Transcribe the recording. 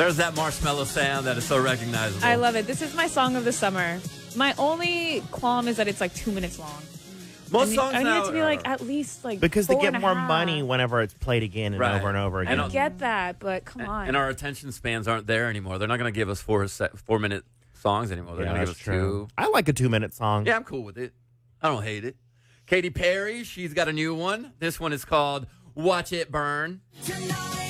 There's that marshmallow sound that is so recognizable. I love it. This is my song of the summer. My only qualm is that it's like 2 minutes long. Most songs I need now it to be like at least like because they get more 4.5. money whenever it's played again and over and over again. I get that, but come on. And our attention spans aren't there anymore. They're not going to give us 4-minute songs anymore. They're going to give us true. 2. I like a 2-minute song. Yeah, I'm cool with it. I don't hate it. Katy Perry, she's got a new one. This one is called Watch It Burn. Tonight.